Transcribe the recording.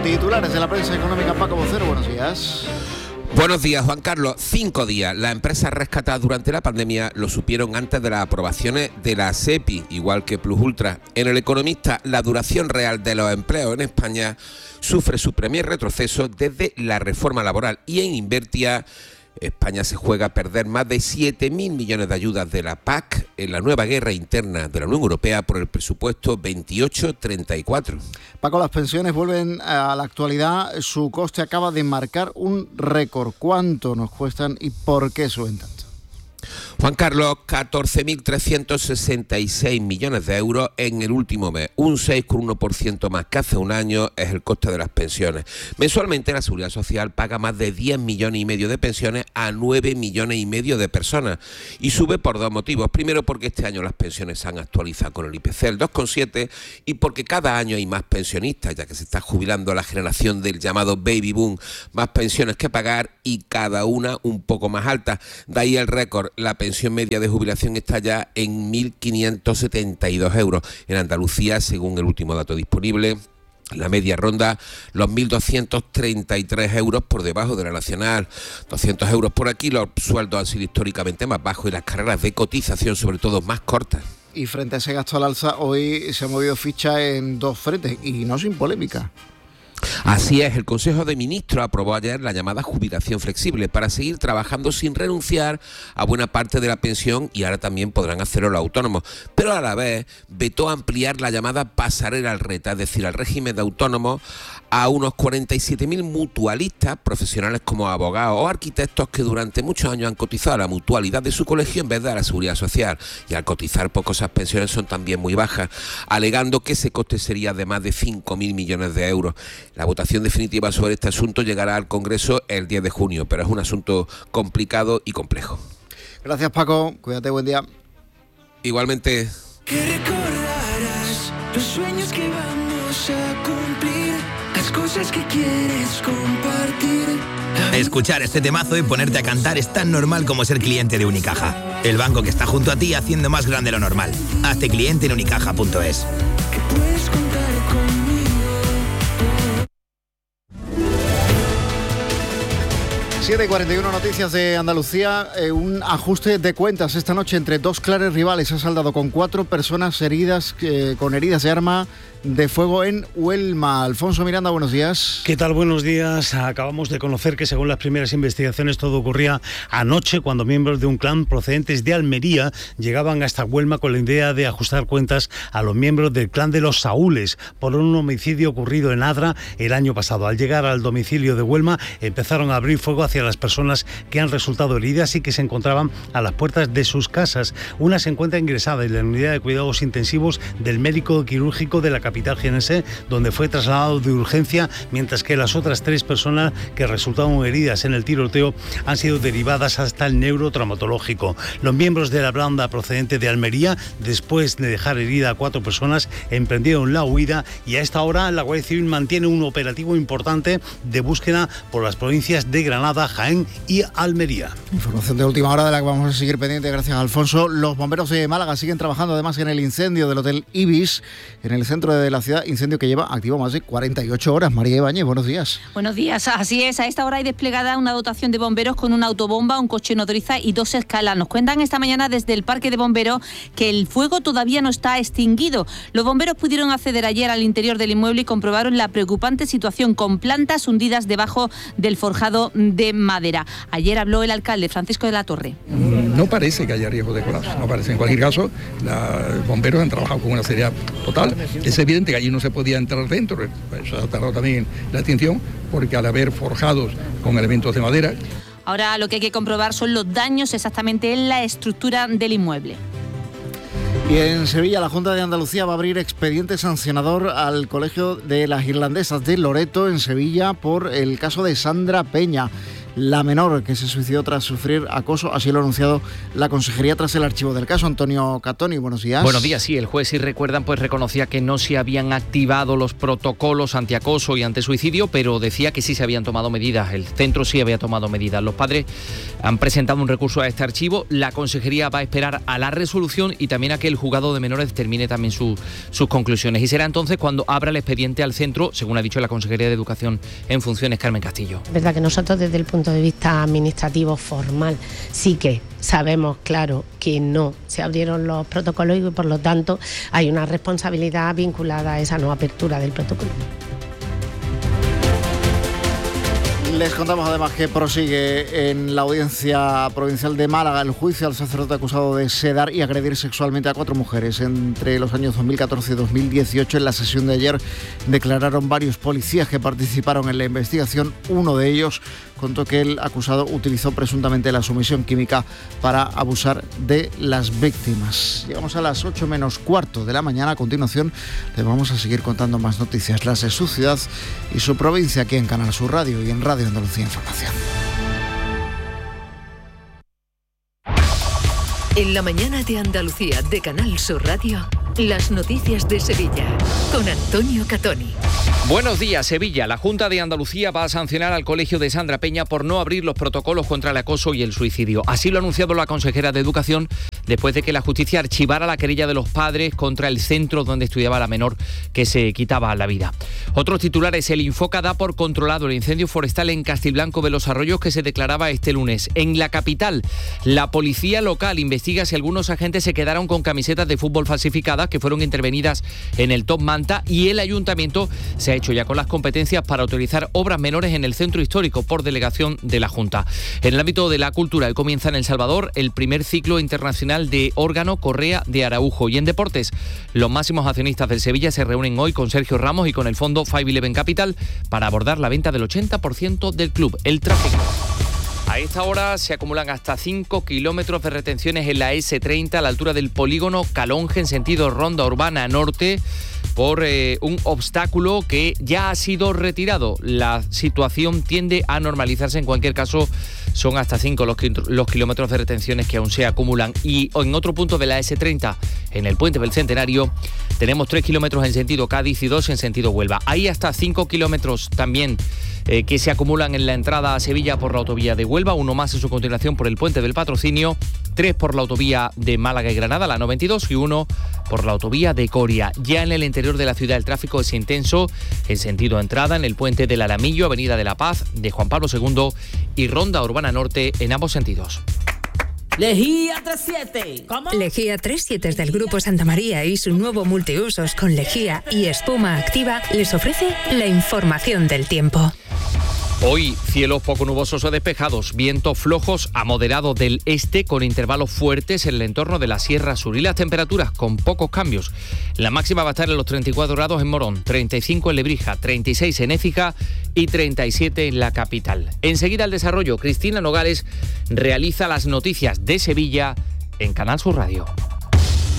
Titulares de la prensa económica, Paco Vocero, buenos días. Buenos días, Juan Carlos. 5 días. Las empresas rescatadas durante la pandemia lo supieron antes de las aprobaciones de la SEPI, igual que Plus Ultra. En El Economista, la duración real de los empleos en España sufre su primer retroceso desde la reforma laboral, y en Invertia, España se juega a perder más de 7.000 millones de ayudas de la PAC en la nueva guerra interna de la Unión Europea por el presupuesto 28-34. Paco, las pensiones vuelven a la actualidad. Su coste acaba de marcar un récord. ¿Cuánto nos cuestan y por qué suben tanto? Juan Carlos, 14.366 millones de euros en el último mes, un 6,1% más que hace un año es el coste de las pensiones. Mensualmente la Seguridad Social paga más de 10 millones y medio de pensiones a 9 millones y medio de personas, y sube por dos motivos. Primero, porque este año las pensiones se han actualizado con el IPC, el 2,7, y porque cada año hay más pensionistas, ya que se está jubilando la generación del llamado baby boom, más pensiones que pagar y cada una un poco más alta. De ahí el récord. La pensión media de jubilación está ya en 1.572 euros. En Andalucía, según el último dato disponible, la media ronda los 1.233 euros por debajo de la nacional. 200 euros por aquí. Los sueldos han sido históricamente más bajos y las carreras de cotización, sobre todo, más cortas. Y frente a ese gasto al alza, hoy se ha movido ficha en dos frentes, y no sin polémica. Así es, el Consejo de Ministros aprobó ayer la llamada jubilación flexible para seguir trabajando sin renunciar a buena parte de la pensión, y ahora también podrán hacerlo los autónomos, pero a la vez vetó ampliar la llamada pasarela al RETA, es decir, al régimen de autónomos, a unos 47.000 mutualistas, profesionales como abogados o arquitectos que durante muchos años han cotizado a la mutualidad de su colegio en vez de a la Seguridad Social, y al cotizar poco esas pensiones son también muy bajas, alegando que ese coste sería de más de 5.000 millones de euros. La votación definitiva sobre este asunto llegará al Congreso el 10 de junio, pero es un asunto complicado y complejo. Gracias, Paco. Cuídate, buen día. Igualmente. Que recordarás los sueños que vamos a cumplir, las cosas que quieres compartir. Escuchar este temazo y ponerte a cantar es tan normal como ser cliente de Unicaja, el banco que está junto a ti haciendo más grande lo normal. Hazte cliente en unicaja.es. Que puedes contar conmigo. 7:41, noticias de Andalucía. Un ajuste de cuentas esta noche entre dos claros rivales ha saldado con 4 personas heridas, con heridas de arma de fuego en Huelma. Alfonso Miranda, buenos días. ¿Qué tal? Buenos días. Acabamos de conocer que, según las primeras investigaciones, todo ocurría anoche cuando miembros de un clan procedentes de Almería llegaban hasta Huelma con la idea de ajustar cuentas a los miembros del clan de los Saúles por un homicidio ocurrido en Adra el año pasado. Al llegar al domicilio de Huelma, empezaron a abrir fuego hacia las personas que han resultado heridas y que se encontraban a las puertas de sus casas. Una se encuentra ingresada en la unidad de cuidados intensivos del médico quirúrgico de la capital jienense, donde fue trasladado de urgencia, mientras que las otras 3 personas que resultaron heridas en el tiroteo han sido derivadas hasta el neurotraumatológico. Los miembros de la banda procedente de Almería, después de dejar herida a 4 personas, emprendieron la huida, y a esta hora la Guardia Civil mantiene un operativo importante de búsqueda por las provincias de Granada, Jaén y Almería. Información de última hora de la que vamos a seguir pendiente, gracias, Alfonso. Los bomberos de Málaga siguen trabajando además en el incendio del Hotel Ibis en el centro de la ciudad, incendio que lleva activo más de 48 horas. María Ibáñez, buenos días. Buenos días, así es. A esta hora hay desplegada una dotación de bomberos con una autobomba, un coche nodriza y 2 escalas. Nos cuentan esta mañana desde el parque de bomberos que el fuego todavía no está extinguido. Los bomberos pudieron acceder ayer al interior del inmueble y comprobaron la preocupante situación con plantas hundidas debajo del forjado de madera. Ayer habló el alcalde, Francisco de la Torre. No parece que haya riesgo de colapso, no parece. En cualquier caso, los bomberos han trabajado con una seriedad total. Es evidente que allí no se podía entrar dentro, eso ha tardado también la extinción, porque al haber forjados con elementos de madera. Ahora lo que hay que comprobar son los daños exactamente en la estructura del inmueble. Y en Sevilla, la Junta de Andalucía va a abrir expediente sancionador al Colegio de las Irlandesas de Loreto, en Sevilla, por el caso de Sandra Peña. la menor que se suicidó tras sufrir acoso. Así lo ha anunciado la Consejería tras el archivo del caso. Antonio Catoni, buenos días. Buenos días, sí, el juez, si recuerdan, pues reconocía que no se habían activado los protocolos antiacoso y antisuicidio, pero decía que sí se habían tomado medidas, el centro sí había tomado medidas. Los padres han presentado un recurso a este archivo, la Consejería va a esperar a la resolución y también a que el juzgado de menores determine también sus conclusiones. Y será entonces cuando abra el expediente al centro, según ha dicho la Consejería de Educación en funciones, Carmen Castillo. Es verdad que nosotros desde el punto de vista administrativo formal sí que sabemos, claro, que no se abrieron los protocolos y por lo tanto hay una responsabilidad vinculada a esa no apertura del protocolo. Les contamos además que prosigue en la Audiencia Provincial de Málaga el juicio al sacerdote acusado de sedar y agredir sexualmente a 4 mujeres entre los años 2014 y 2018. En la sesión de ayer declararon varios policías que participaron en la investigación. Uno de ellos contó que el acusado utilizó presuntamente la sumisión química para abusar de las víctimas. Llegamos a las 8 menos cuarto de la mañana. A continuación les vamos a seguir contando más noticias, las de su ciudad y su provincia, aquí en Canal Sur Radio y en Radio Andalucía Información. En la mañana de Andalucía de Canal Sur Radio, las noticias de Sevilla con Antonio Catoni. Buenos días, Sevilla. La Junta de Andalucía va a sancionar al Colegio de Sandra Peña por no abrir los protocolos contra el acoso y el suicidio. Así lo ha anunciado la consejera de Educación después de que la justicia archivara la querella de los padres contra el centro donde estudiaba la menor que se quitaba la vida. Otros titulares: el Infoca da por controlado el incendio forestal en Castiblanco de los Arroyos que se declaraba este lunes. En la capital, la policía local investiga si algunos agentes se quedaron con camisetas de fútbol falsificadas que fueron intervenidas en el Top Manta, y el ayuntamiento se ha hecho ya con las competencias para utilizar obras menores en el centro histórico por delegación de la Junta. En el ámbito de la cultura, comienza en El Salvador el primer ciclo internacional de órgano Correa de Araujo. Y en deportes, los máximos accionistas del Sevilla se reúnen hoy con Sergio Ramos y con el fondo 511 Capital para abordar la venta del 80% del club. El tráfico. A esta hora se acumulan hasta 5 kilómetros de retenciones en la S30 a la altura del polígono Calonge en sentido Ronda Urbana Norte por un obstáculo que ya ha sido retirado. La situación tiende a normalizarse. En cualquier caso, son hasta 5 los kilómetros de retenciones que aún se acumulan. Y en otro punto de la S30, en el Puente del Centenario, tenemos 3 kilómetros en sentido Cádiz y 2 en sentido Huelva. Hay hasta 5 kilómetros también que se acumulan en la entrada a Sevilla por la autovía de Huelva, uno más en su continuación por el Puente del Patrocinio, 3 por la autovía de Málaga y Granada, la 92, y 1 por la autovía de Coria. Ya en el interior de la ciudad el tráfico es intenso en sentido entrada en el Puente del Alamillo, Avenida de la Paz, de Juan Pablo II y Ronda Urbana Norte en ambos sentidos. Lejía 37. ¿Cómo? Lejía 37 del Grupo Santa María y su nuevo multiusos con lejía y espuma activa les ofrece la información del tiempo. Hoy, cielos poco nubosos o despejados, vientos flojos a moderados del este con intervalos fuertes en el entorno de la Sierra Sur y las temperaturas con pocos cambios. La máxima va a estar en los 34 grados en Morón, 35 en Lebrija, 36 en Écija y 37 en la capital. Enseguida el desarrollo, Cristina Nogales realiza las noticias de Sevilla en Canal Sur Radio.